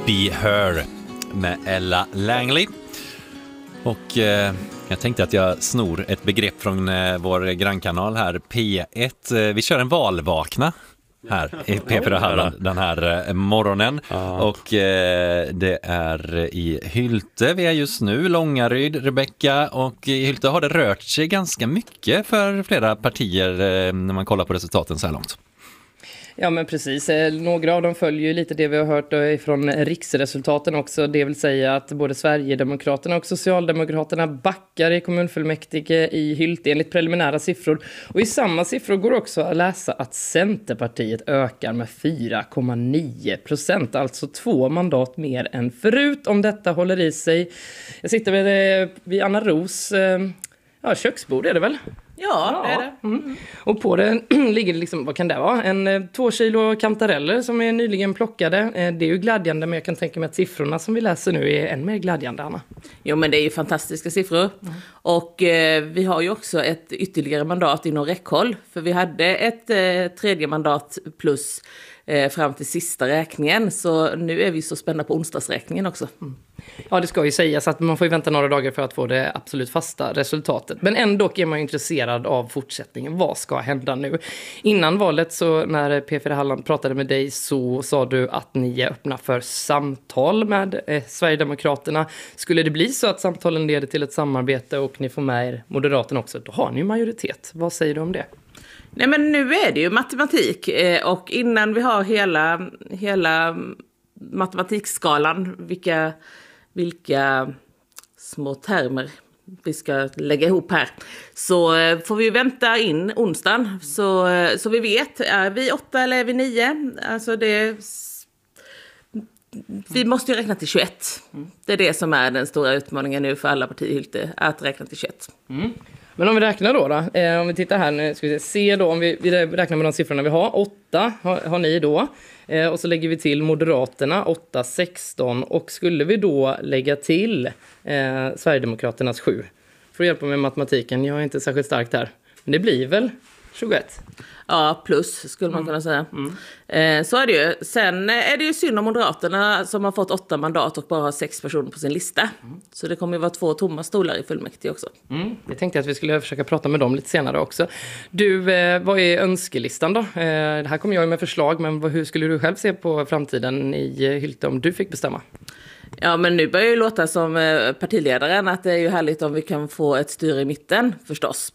Be Her med Ella Langley. Och jag tänkte att jag snor ett begrepp från vår grannkanal här, P1. Vi kör en valvakna här i P4 Halland den här morgonen. Och det är i Hylte vi är just nu, Långaryd, Rebecka. Och i Hylte har det rört sig ganska mycket för flera partier när man kollar på resultaten så här långt. Ja men precis, några av dem följer ju lite det vi har hört från riksresultaten också. Det vill säga att både Sverigedemokraterna och Socialdemokraterna backar i kommunfullmäktige i Hylte enligt preliminära siffror. Och i samma siffror går också att läsa att Centerpartiet ökar med 4,9%. Alltså 2 mandat mer än förut om detta håller i sig. Jag sitter vid Anna Ros köksbord är det väl? Ja, det är det. Mm. Och på det ligger det liksom, vad kan det vara? 2 kilo kantareller som är nyligen plockade. Det är ju glädjande, men jag kan tänka mig att siffrorna som vi läser nu är än mer glädjande, Anna. Jo, men det är ju fantastiska siffror. Och vi har ju också ett ytterligare mandat inom räckhåll. För vi hade ett tredje mandat plus fram till sista räkningen. Så nu är vi så spända på onsdagsräkningen också. Mm. Ja, det ska ju sägas att man får vänta några dagar för att få det absolut fasta resultatet. Men ändå är man intresserad av fortsättningen. Vad ska hända nu? Innan valet, så när P4 Halland pratade med dig, så sa du att ni är öppna för samtal med Sverigedemokraterna. Skulle det bli så att samtalen leder till ett samarbete och ni får med er Moderaterna också, då har ni ju majoritet. Vad säger du om det? Nej, men nu är det ju matematik och innan vi har hela matematikskalan, vilka små termer vi ska lägga ihop här, så får vi vänta in onsdagen så vi vet, är vi 8 eller är vi 9? Alltså vi måste ju räkna till 21. Det är det som är den stora utmaningen nu för alla partier i Hylte, att räkna till 21. Men om vi räknar då, om vi tittar här nu, ska vi se då, om vi räknar med de siffrorna vi har, 8 har ni då, och så lägger vi till Moderaterna, 8, 16, och skulle vi då lägga till Sverigedemokraternas 7, för att hjälpa med matematiken, jag är inte särskilt starkt här, men det blir väl 21? Ja, plus skulle man kunna säga. Så är det ju. Sen är det ju synd om Moderaterna som har fått 8 mandat och bara har 6 personer på sin lista. Så det kommer ju vara 2 tomma stolar i fullmäktige också. Jag tänkte att vi skulle försöka prata med dem lite senare också. Du, vad är önskelistan då? Det här kommer jag med förslag, men hur skulle du själv se på framtiden i Hylte om du fick bestämma? Ja, men nu börjar ju låta som partiledaren att det är ju härligt om vi kan få ett styre i mitten förstås.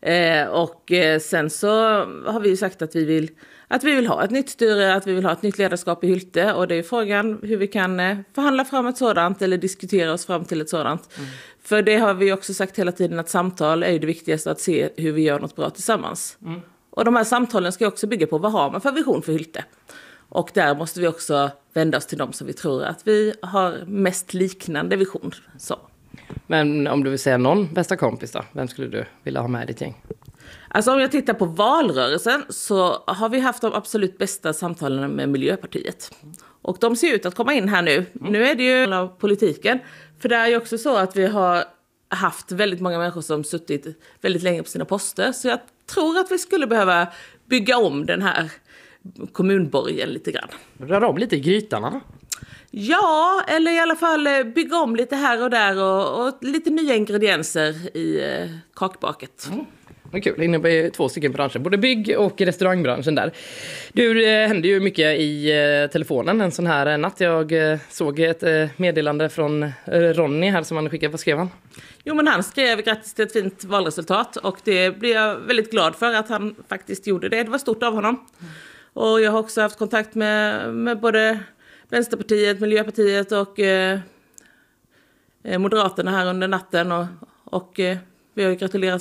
Och sen så har vi ju sagt att vi vill ha ett nytt styre, att vi vill ha ett nytt ledarskap i Hylte, och det är frågan hur vi kan förhandla fram ett sådant eller diskutera oss fram till ett sådant. För det har vi också sagt hela tiden, att samtal är ju det viktigaste, att se hur vi gör något bra tillsammans. Och de här samtalen ska också bygga på vad har man för vision för Hylte. Och där måste vi också vända oss till dem som vi tror att vi har mest liknande vision. Så. Men om du vill säga någon bästa kompis då, vem skulle du vilja ha med i ditt gäng? Alltså om jag tittar på valrörelsen så har vi haft de absolut bästa samtalen med Miljöpartiet. Och de ser ut att komma in här nu. Nu är det ju av politiken. För det är ju också så att vi har haft väldigt många människor som suttit väldigt länge på sina poster. Så jag tror att vi skulle behöva bygga om den här kommunborgen lite grann. Rör om lite i grytan. Ja, eller i alla fall bygga om lite här och där och lite nya ingredienser i kakbaket. Vad kul, det innebär 2 stycken branscher, både bygg- och restaurangbranschen där. Du, det hände ju mycket i telefonen en sån här natt. Jag såg ett meddelande från Ronny här som han skickade. Vad skrev han? Jo, men han skrev grattis till ett fint valresultat, och det blir jag väldigt glad för att han faktiskt gjorde det. Det var stort av honom. Och jag har också haft kontakt med både Vänsterpartiet, Miljöpartiet och Moderaterna här under natten, och vi har gratulerat